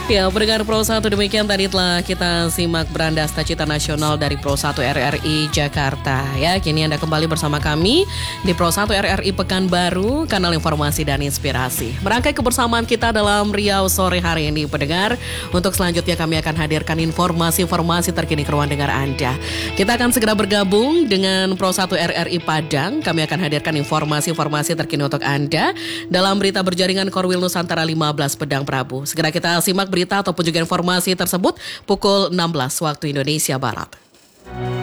Ya, pendengar Pro 1 demikian tadi telah kita simak Berandasta Cita Nasional dari Pro 1 RRI Jakarta. Ya, kini Anda kembali bersama kami di Pro 1 RRI Pekanbaru, kanal informasi dan inspirasi. Merangkai kebersamaan kita dalam Riau sore hari ini, pendengar. Untuk selanjutnya kami akan hadirkan informasi-informasi terkini ke ruang dengar Anda. Kita akan segera bergabung dengan Pro 1 RRI Padang. Kami akan hadirkan informasi-informasi terkini untuk Anda dalam berita berjaringan Korwil Nusantara 15 Pedang Prabu. Segera kita simak berita ataupun juga informasi tersebut pukul 16 waktu Indonesia Barat.